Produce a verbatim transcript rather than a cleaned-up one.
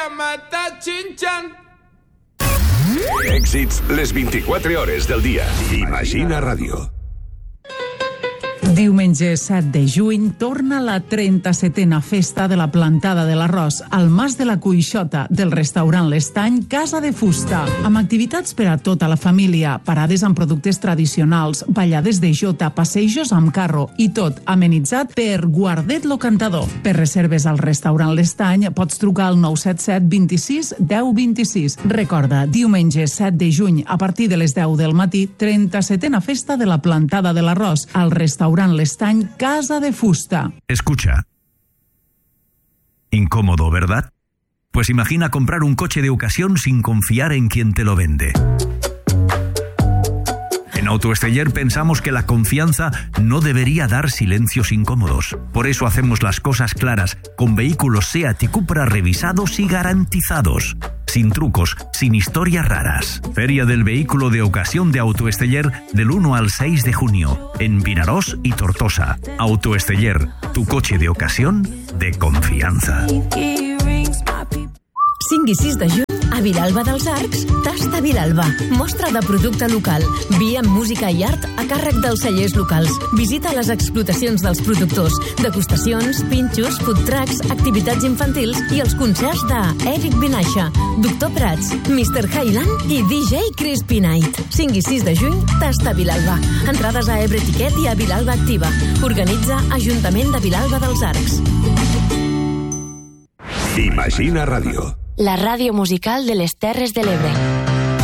matar Chin-chan. Èxits les vint-i-quatre hores del dia. Imagina Ràdio. Diumenge set de juny torna la trenta-setena festa de la plantada de l'arròs al Mas de la Cuixota del restaurant L'Estany Casa de Fusta, amb activitats per a tota la família, parades amb productes tradicionals, ballades de jota, passejos amb carro i tot amenitzat per Guardet lo Cantador. Per reserves al restaurant L'Estany pots trucar al nou set set vint-i-sis deu vint-i-sis. Recorda, diumenge set de juny a partir de les deu del matí, trenta-setena festa de la plantada de l'arròs al restaurant L'Estany Casa de Fusta. Escucha. Incómodo, ¿verdad? Pues imagina comprar un coche de ocasión sin confiar en quien te lo vende. En Autoesteller pensamos que la confianza no debería dar silencios incómodos. Por eso hacemos las cosas claras, con vehículos SEAT y Cupra revisados y garantizados. Sin trucos, sin historias raras. Feria del Vehículo de Ocasión de Autoesteller del uno al seis de junio, en Vinaròs y Tortosa. Autoesteller, tu coche de ocasión de confianza. cinc i sis de juny, a Vilalba dels Arcs, Tasta Vilalba. Mostra de producte local. Vi amb música i art a càrrec dels cellers locals. Visita les explotacions dels productors, degustacions, pinxos, food trucks, activitats infantils i els concerts de Eric Vinaixa, Doctor Prats, mister Highland i D J Crispy Night. cinc i sis de juny, Tasta Vilalba. Entrades a Ebre Tiquet i a Vilalba Activa. Organitza Ajuntament de Vilalba dels Arcs. Imagina Ràdio. La ràdio musical de les Terres de l'Ebre.